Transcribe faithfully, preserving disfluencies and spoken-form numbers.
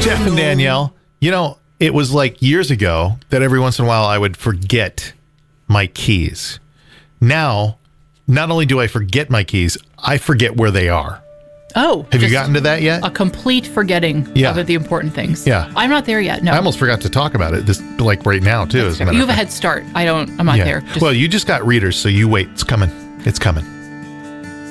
Jeff and Danielle, you know, it was like years ago that every once in a while I would forget my keys. Now, not only do I forget my keys, I forget where they are. Oh. Have you gotten to that yet? A complete forgetting Yeah. of the important things. Yeah. I'm not there yet. No. I almost forgot to talk about it, this like right now, too. As a matter You of have a fact. head start. I don't, I'm not Yeah. there. Just Well, you just got readers, so you wait. It's coming. It's coming.